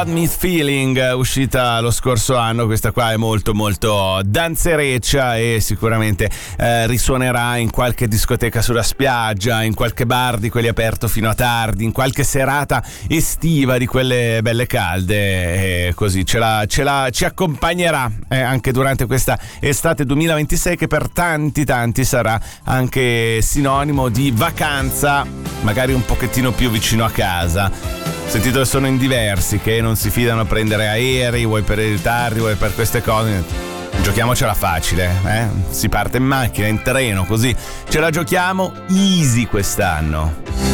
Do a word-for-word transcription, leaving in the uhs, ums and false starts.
Me Feeling, uscita lo scorso anno. Questa qua è molto molto danzereccia e sicuramente eh, risuonerà in qualche discoteca sulla spiaggia, in qualche bar di quelli aperto fino a tardi, in qualche serata estiva di quelle belle calde, e così ce la, ce la, ci accompagnerà eh, anche durante questa estate duemilaventisei, che per tanti tanti sarà anche sinonimo di vacanza, magari un pochettino più vicino a casa. Sentito che sono in diversi che non si fidano a prendere aerei, vuoi per i ritardi, vuoi per queste cose. Giochiamocela facile, eh? Si parte in macchina, in treno, così ce la giochiamo easy quest'anno.